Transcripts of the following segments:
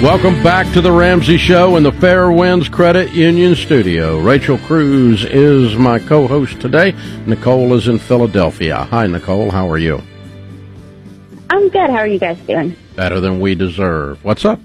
Welcome back to the Ramsey Show in the Fairwinds Credit Union studio. Rachel Cruz is my co-host today. Nicole is in Philadelphia. Hi, Nicole. How are you? I'm good. How are you guys doing? Better than we deserve. What's up?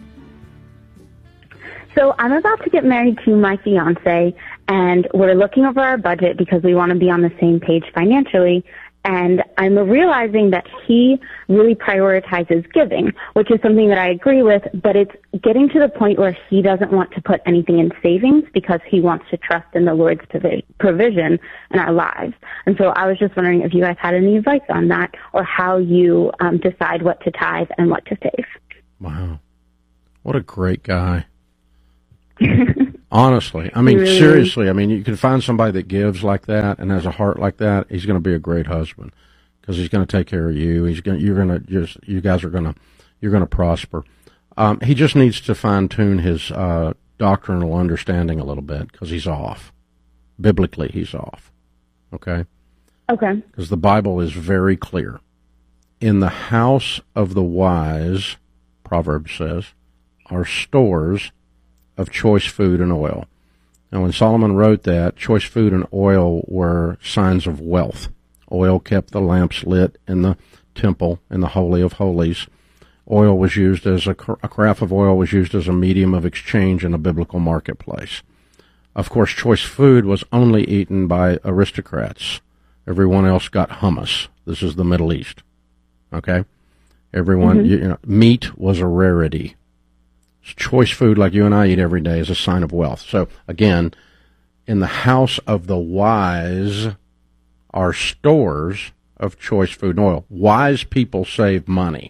So I'm about to get married to my fiance, and we're looking over our budget because we want to be on the same page financially. And I'm realizing that he really prioritizes giving, which is something that I agree with, but it's getting to the point where he doesn't want to put anything in savings because he wants to trust in the Lord's provision in our lives. And so I was just wondering if you guys had any advice on that, or how you decide what to tithe and what to save. Wow. What a great guy. Honestly, I mean, really? Seriously, I mean, you can find somebody that gives like that and has a heart like that. He's going to be a great husband because he's going to take care of you. You guys are going to prosper. He just needs to fine tune his doctrinal understanding a little bit because he's off. Biblically, he's off. Okay. Okay. Because the Bible is very clear. In the house of the wise, Proverbs says, are stores of choice food and oil. Now, when Solomon wrote that, choice food and oil were signs of wealth. Oil kept the lamps lit in the temple, in the Holy of Holies. Oil was used as a carafe of oil was used as a medium of exchange in a biblical marketplace. Of course, choice food was only eaten by aristocrats. Everyone else got hummus. This is the Middle East. Okay? Everyone, meat was a rarity. Choice food like you and I eat every day is a sign of wealth. So, again, in the house of the wise are stores of choice food and oil. Wise people save money.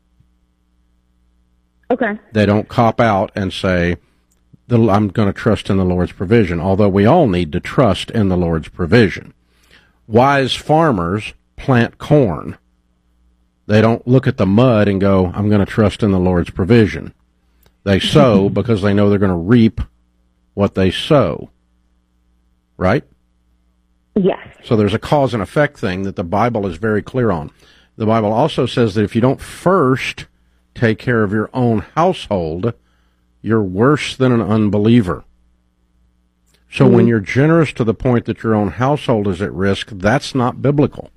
Okay. They don't cop out and say, I'm going to trust in the Lord's provision, although we all need to trust in the Lord's provision. Wise farmers plant corn. They don't look at the mud and go, I'm going to trust in the Lord's provision. They sow because they know they're going to reap what they sow. Right? Yes. So there's a cause and effect thing that the Bible is very clear on. The Bible also says that if you don't first take care of your own household, you're worse than an unbeliever. So when you're generous to the point that your own household is at risk, that's not biblical.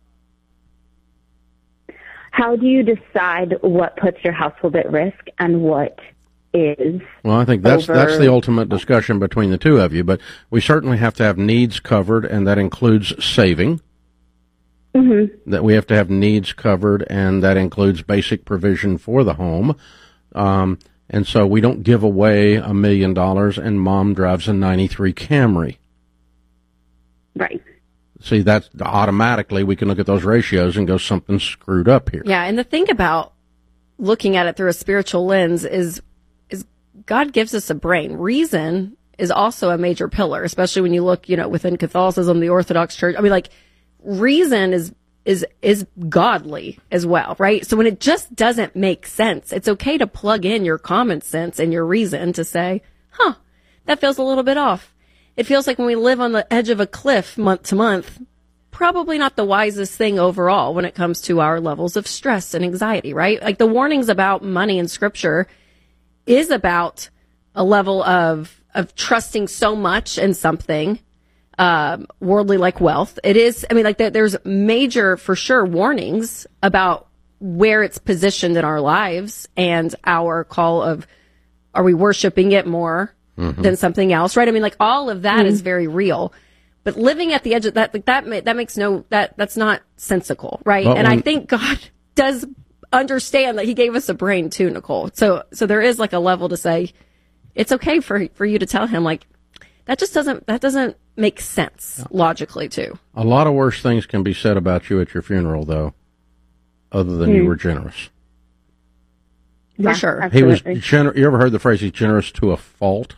How do you decide what puts your household at risk and what is? Well, I think that's the ultimate discussion between the two of you, but we certainly have to have needs covered, and that includes saving. Mm-hmm. That we have to have needs covered, and that includes basic provision for the home. And so we don't give away $1 million and mom drives a 93 Camry. Right. See, that's automatically we can look at those ratios and go, something's screwed up here. Yeah, and the thing about looking at it through a spiritual lens is God gives us a brain. Reason is also a major pillar, especially when you look, within Catholicism, the Orthodox Church. I mean, like, reason is godly as well, right? So when it just doesn't make sense, it's okay to plug in your common sense and your reason to say, that feels a little bit off. It feels like when we live on the edge of a cliff month to month, probably not the wisest thing overall when it comes to our levels of stress and anxiety, right? Like the warnings about money in Scripture is about a level of trusting so much in something worldly like wealth. It is, there's major, for sure, warnings about where it's positioned in our lives and our call of, are we worshiping it more than something else, right? I mean, like all of that is very real. But living at the edge of that, like that makes that's not sensical, right? Well, and I think God does understand that He gave us a brain too, Nicole. So there is like a level to say, it's okay for you to tell Him, like, that doesn't make sense logically too. A lot of worse things can be said about you at your funeral, though, other than you were generous. For sure. Absolutely. He was generous. You ever heard the phrase, he's generous to a fault?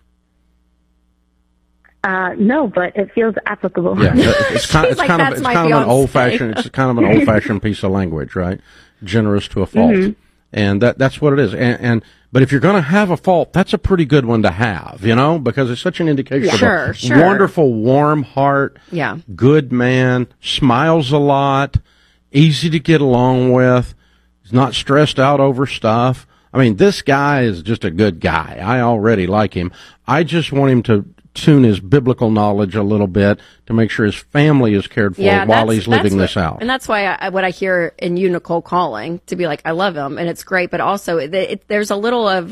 No, but it feels applicable. Yeah, it's kind of an old-fashioned piece of language, right? Generous to a fault, and that's what it is. But if you're going to have a fault, that's a pretty good one to have, because it's such an indication of a wonderful, warm heart, good man, smiles a lot, easy to get along with, is not stressed out over stuff. I mean, this guy is just a good guy. I already like him. I just want him to tune his biblical knowledge a little bit to make sure his family is cared for while he's living this out. And that's why what I hear in you, Nicole, calling to be like, I love him, and it's great, but also there's a little of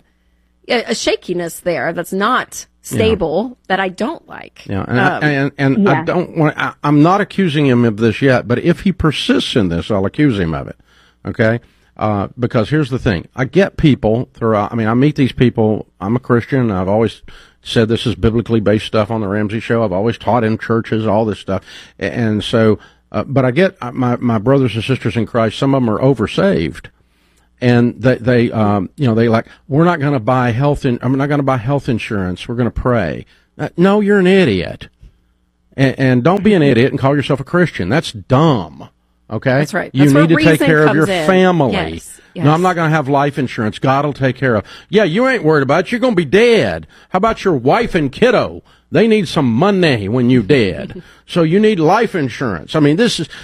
a shakiness there that's not stable that I don't like. Yeah, and I don't want. I'm not accusing him of this yet, but if he persists in this, I'll accuse him of it. Okay. Because here's the thing. I get people throughout, I meet these people. I'm a Christian. I've always said this is biblically based stuff on the Ramsey Show. I've always taught in churches, all this stuff. And so, but I get my brothers and sisters in Christ, some of them are oversaved. And they like, we're not going to buy I'm not going to buy health insurance. We're going to pray. No, you're an idiot. And don't be an idiot and call yourself a Christian. That's dumb. Okay? That's right. You need to take care of your family. Yes. No, I'm not going to have life insurance. God will take care of. Yeah, you ain't worried about it. You're going to be dead. How about your wife and kiddo? They need some money when you're dead. So you need life insurance. I mean, this is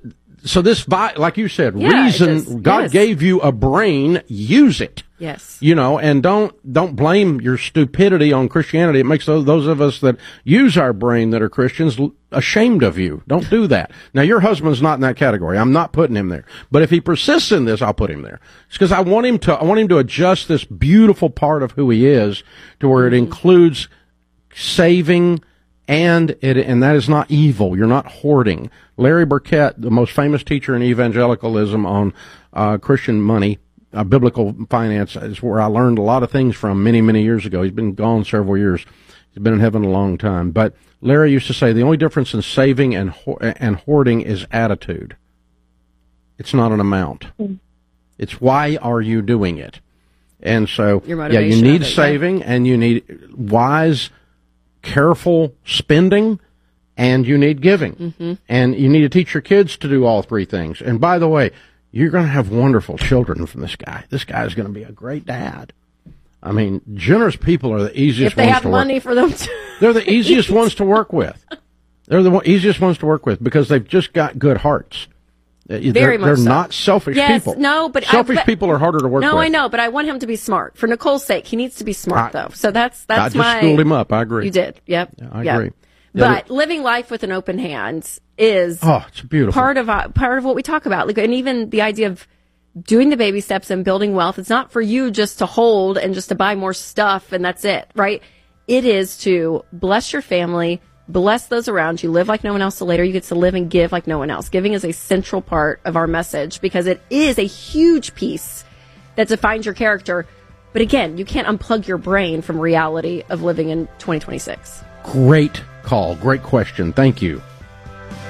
like you said, reason. God gave you a brain. Use it. Yes. And don't blame your stupidity on Christianity. It makes those of us that use our brain that are Christians ashamed of you. Don't do that. Now, your husband's not in that category. I'm not putting him there. But if he persists in this, I'll put him there. It's because I want him to adjust this beautiful part of who he is to where it includes saving and that is not evil. You're not hoarding. Larry Burkett, the most famous teacher in evangelicalism on Christian money, biblical finance, is where I learned a lot of things from many, many years ago. He's been gone several years. He's been in heaven a long time. But Larry used to say the only difference in saving and hoarding is attitude. It's not an amount. It's why are you doing it? And so, you need saving and you need wise, careful spending, and you need giving. Mm-hmm. And you need to teach your kids to do all three things. And by the way, you're going to have wonderful children from this guy. This guy is going to be a great dad. I mean, generous people are the easiest ones to work with. If they have money for them too. They're the easiest ones to work with. They're the easiest ones to work with because they've just got good hearts. They're not selfish people. No, but selfish people are harder to work with. No, I know, but I want him to be smart. For Nicole's sake, he needs to be smart, though. So that's I just schooled him up. I agree. You did. Yep. Yeah, I agree. But living life with an open hand is it's beautiful part of what we talk about. Like, and even the idea of doing the baby steps and building wealth. It's not for you just to hold and just to buy more stuff and that's it, right? It is to bless your family, bless those around you, live like no one else, so later you get to live and give like no one else. Giving is a central part of our message because it is a huge piece that defines your character. But again, you can't unplug your brain from reality of living in 2026. Great call. Great question. Thank you.